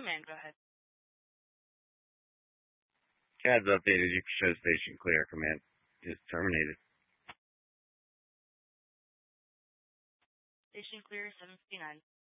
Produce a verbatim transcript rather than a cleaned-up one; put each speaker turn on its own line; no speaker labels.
Command, go ahead.
C A D's updated. You can show station clear. Command is terminated.
Station clear, seven fifty-nine.